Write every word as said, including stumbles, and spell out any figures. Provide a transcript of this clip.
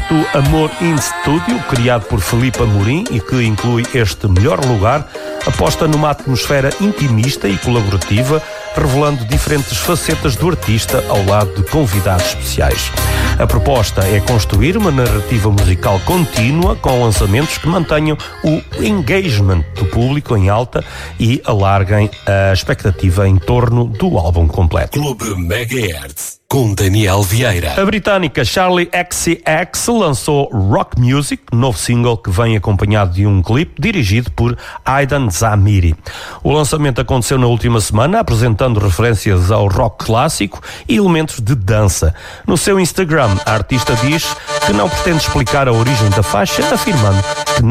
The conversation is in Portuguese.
projeto Amor in Studio, criado por Filipe Amorim e que inclui este melhor lugar, aposta numa atmosfera intimista e colaborativa, revelando diferentes facetas do artista ao lado de convidados especiais. A proposta é construir uma narrativa musical contínua com lançamentos que mantenham o engagement do público em alta e alarguem a expectativa em torno do álbum completo. Clube Megahertz, com Daniel Vieira. A britânica Charli X C X lançou Rock Music, novo single que vem acompanhado de um clipe dirigido por Aidan Zamiri. O lançamento aconteceu na última semana, apresentando referências ao rock clássico e elementos de dança. No seu Instagram, a artista diz que não pretende explicar a origem da faixa, afirmando que